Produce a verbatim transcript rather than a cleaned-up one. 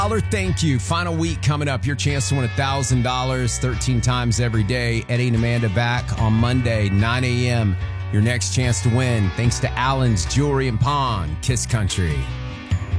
thank you. Final week coming up. Your chance to win one thousand dollars thirteen times every day. Eddie and Amanda back on Monday, nine a.m. Your next chance to win. Thanks to Allen's Jewelry and Pawn, Kiss Country.